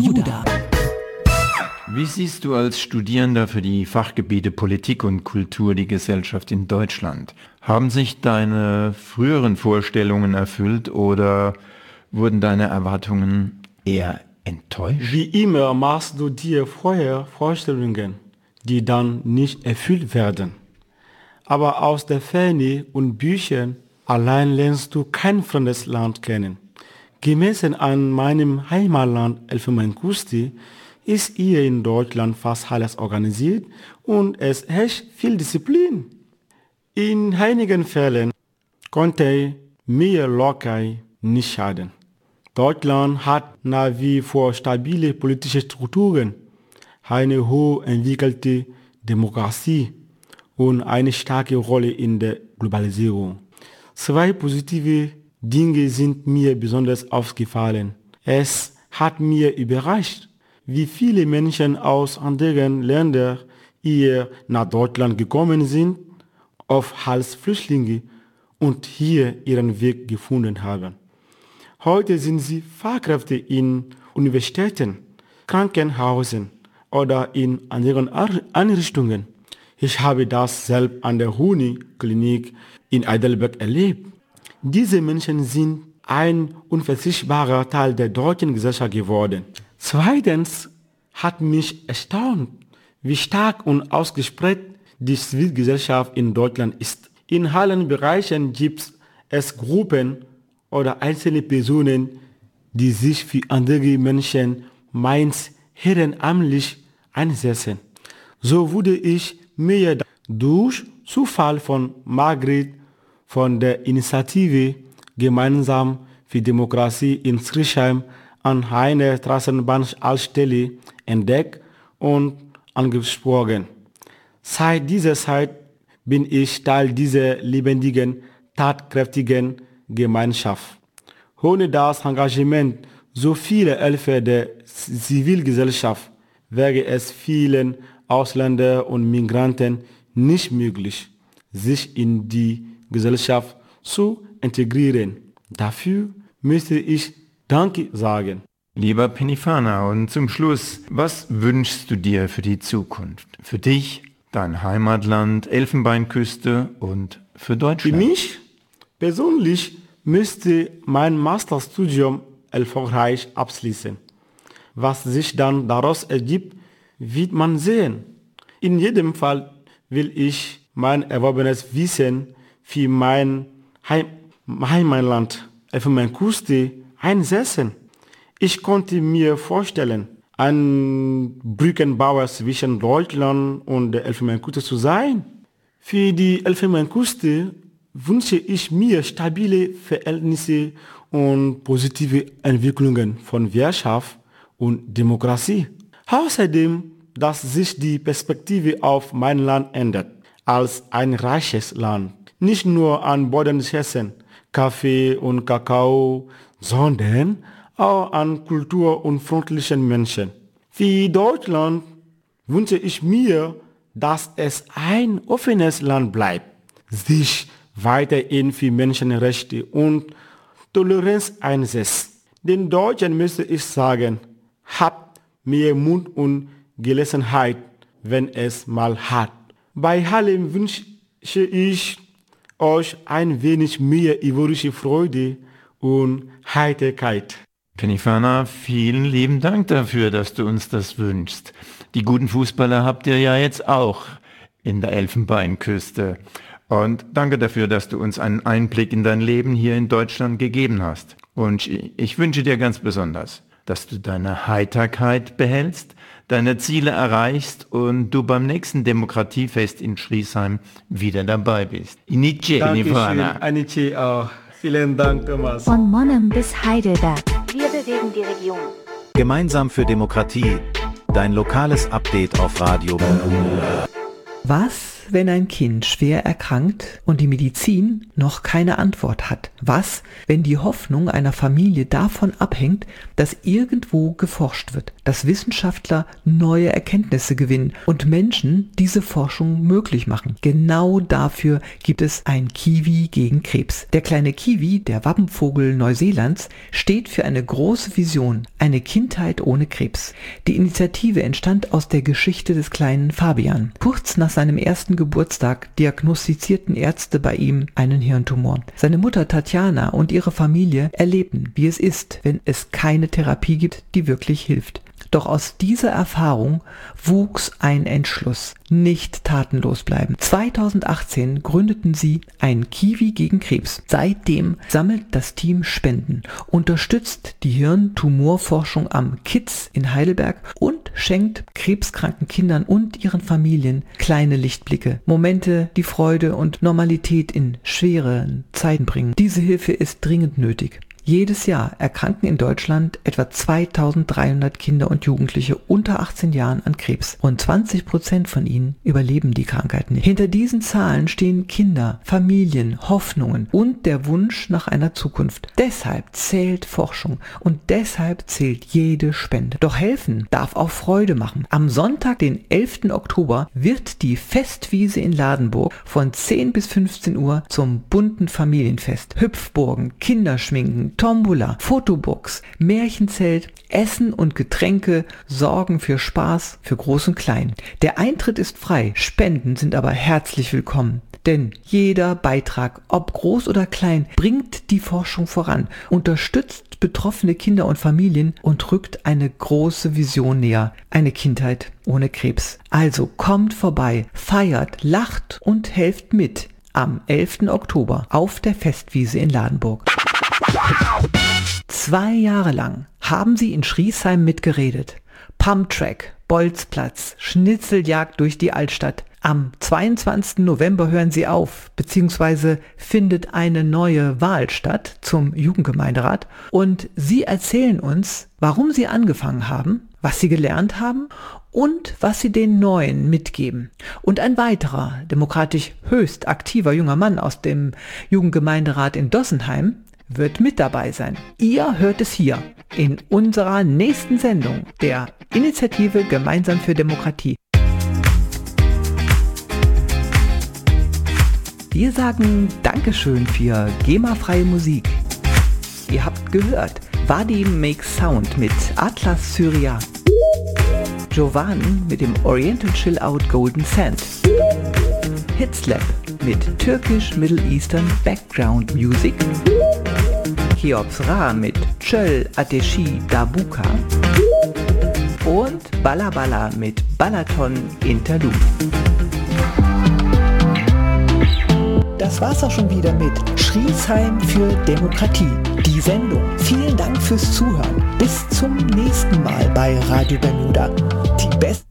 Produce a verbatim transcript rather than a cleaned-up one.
Juda. Wie siehst du als Studierender für die Fachgebiete Politik und Kultur die Gesellschaft in Deutschland? Haben sich deine früheren Vorstellungen erfüllt oder wurden deine Erwartungen eher enttäuscht? Wie immer machst du dir vorher Vorstellungen, die dann nicht erfüllt werden. Aber aus der Ferne und Büchern allein lernst du kein fremdes Land kennen. Gemessen an meinem Heimatland Elfenbeinküste ist hier in Deutschland fast alles organisiert und es herrscht viel Disziplin. In einigen Fällen konnte mir locker nicht schaden. Deutschland hat nach wie vor stabile politische Strukturen, eine hoch entwickelte Demokratie und eine starke Rolle in der Globalisierung. Zwei positive Dinge sind mir besonders aufgefallen. Es hat mir überrascht, wie viele Menschen aus anderen Ländern hier nach Deutschland gekommen sind, oft als Flüchtlinge und hier ihren Weg gefunden haben. Heute sind sie Fachkräfte in Universitäten, Krankenhäusern oder in anderen Einrichtungen. Ich habe das selbst an der Uni-Klinik in Heidelberg erlebt. Diese Menschen sind ein unverzichtbarer Teil der deutschen Gesellschaft geworden. Zweitens hat mich erstaunt, wie stark und ausgeprägt die Zivilgesellschaft in Deutschland ist. In allen Bereichen gibt es Gruppen oder einzelne Personen, die sich für andere Menschen meist ehrenamtlich einsetzen. So wurde ich mir durch Zufall von Margret von der Initiative Gemeinsam für Demokratie in Schriesheim an einer Straßenbahnhaltestelle entdeckt und angesprochen. Seit dieser Zeit bin ich Teil dieser lebendigen, tatkräftigen Gemeinschaft. Ohne das Engagement so vieler Helfer der Zivilgesellschaft wäre es vielen Ausländern und Migranten nicht möglich, sich in die Gesellschaft zu integrieren. Dafür möchte ich Danke sagen. Lieber Penifana, und zum Schluss, was wünschst du dir für die Zukunft? Für dich, dein Heimatland, Elfenbeinküste und für Deutschland? Für mich persönlich müsste mein Masterstudium erfolgreich abschließen. Was sich dann daraus ergibt, wird man sehen. In jedem Fall will ich mein erworbenes Wissen für mein Heim- Heimatland Elfenbeinküste einsetzen. Ich konnte mir vorstellen, ein Brückenbauer zwischen Deutschland und der Elfenbeinküste zu sein. Für die Elfenbeinküste wünsche ich mir stabile Verhältnisse und positive Entwicklungen von Wirtschaft und Demokratie. Außerdem, dass sich die Perspektive auf mein Land ändert, als ein reiches Land. Nicht nur an Bodenschätzen, Kaffee und Kakao, sondern auch an Kultur und freundlichen Menschen. Für Deutschland wünsche ich mir, dass es ein offenes Land bleibt, sich weiterhin für Menschenrechte und Toleranz einsetzt. Den Deutschen müsste ich sagen, habt mehr Mut und Gelassenheit, wenn es mal hat. Bei allem wünsche ich euch ein wenig mehr ivorische Freude und Heiterkeit. Penifana, vielen lieben Dank dafür, dass du uns das wünschst. Die guten Fußballer habt ihr ja jetzt auch in der Elfenbeinküste. Und danke dafür, dass du uns einen Einblick in dein Leben hier in Deutschland gegeben hast. Und ich wünsche dir ganz besonders, dass du deine Heiterkeit behältst, deine Ziele erreichst und du beim nächsten Demokratiefest in Schriesheim wieder dabei bist. Inice, Dankeschön, Anice auch. Vielen Dank, Thomas. Von Monnem bis Heidelberg. Wir bewegen die Region. Gemeinsam für Demokratie. Dein lokales Update auf Radio. Was wenn ein Kind schwer erkrankt und die Medizin noch keine Antwort hat? Was, wenn die Hoffnung einer Familie davon abhängt, dass irgendwo geforscht wird, dass Wissenschaftler neue Erkenntnisse gewinnen und Menschen diese Forschung möglich machen? Genau dafür gibt es ein Kiwi gegen Krebs. Der kleine Kiwi, der Wappenvogel Neuseelands, steht für eine große Vision, eine Kindheit ohne Krebs. Die Initiative entstand aus der Geschichte des kleinen Fabian. Kurz nach seinem ersten Geburtstag diagnostizierten Ärzte bei ihm einen Hirntumor. Seine Mutter Tatjana und ihre Familie erlebten, wie es ist, wenn es keine Therapie gibt, die wirklich hilft. Doch aus dieser Erfahrung wuchs ein Entschluss: nicht tatenlos bleiben. zweitausendachtzehn gründeten sie ein Kiwi gegen Krebs. Seitdem sammelt das Team Spenden, unterstützt die Hirntumorforschung am K I T S in Heidelberg und schenkt krebskranken Kindern und ihren Familien kleine Lichtblicke, Momente, die Freude und Normalität in schweren Zeiten bringen. Diese Hilfe ist dringend nötig. Jedes Jahr erkranken in Deutschland etwa zweitausenddreihundert Kinder und Jugendliche unter achtzehn Jahren an Krebs. Rund zwanzig Prozent von ihnen überleben die Krankheit nicht. Hinter diesen Zahlen stehen Kinder, Familien, Hoffnungen und der Wunsch nach einer Zukunft. Deshalb zählt Forschung und deshalb zählt jede Spende. Doch helfen darf auch Freude machen. Am Sonntag, den elften Oktober, wird die Festwiese in Ladenburg von zehn bis fünfzehn Uhr zum bunten Familienfest. Hüpfburgen, Kinderschminken, Tombola, Fotobox, Märchenzelt, Essen und Getränke sorgen für Spaß für Groß und Klein. Der Eintritt ist frei, Spenden sind aber herzlich willkommen. Denn jeder Beitrag, ob groß oder klein, bringt die Forschung voran, unterstützt betroffene Kinder und Familien und rückt eine große Vision näher. Eine Kindheit ohne Krebs. Also kommt vorbei, feiert, lacht und helft mit am elften Oktober auf der Festwiese in Ladenburg. Zwei Jahre lang haben sie in Schriesheim mitgeredet. Pumptrack, Bolzplatz, Schnitzeljagd durch die Altstadt. Am zweiundzwanzigsten November hören sie auf, beziehungsweise findet eine neue Wahl statt zum Jugendgemeinderat. Und sie erzählen uns, warum sie angefangen haben, was sie gelernt haben und was sie den Neuen mitgeben. Und ein weiterer, demokratisch höchst aktiver junger Mann aus dem Jugendgemeinderat in Dossenheim wird mit dabei sein. Ihr hört es hier in unserer nächsten Sendung der Initiative Gemeinsam für Demokratie. Wir sagen Dankeschön für GEMA-freie Musik. Ihr habt gehört Vadim Makes Sound mit Atlas Syria, Jovan mit dem Oriental Chill Out Golden Sand, Hitslap mit Turkish Middle Eastern Background Music, Cheops Ra mit Çöl Ateşi Darbuka und Balla Balla mit Balaton Interlude. Das war's auch schon wieder mit Schriesheim für Demokratie, die Sendung. Vielen Dank fürs Zuhören. Bis zum nächsten Mal bei Radio Bermuda. Die besten